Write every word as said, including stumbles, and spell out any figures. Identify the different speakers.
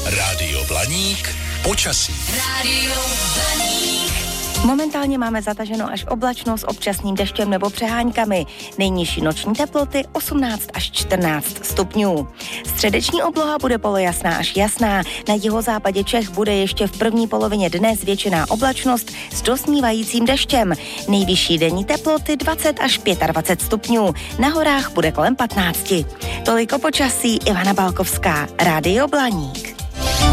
Speaker 1: Rádio Blaník počasí.
Speaker 2: Rádio Blaník.
Speaker 3: Momentálně máme zataženo až oblačno s občasným deštěm nebo přeháňkami. Nejnižší noční teploty osmnáct až čtrnáct stupňů. Středeční obloha bude polojasná až jasná. Na jihozápadě Čech bude ještě v první polovině dne zvětšená oblačnost s dosnívajícím deštěm. Nejvyšší denní teploty dvacet až dvacet pět stupňů. Na horách bude kolem patnáct. Toliko počasí, Ivana Balkovská, Rádio Blaník.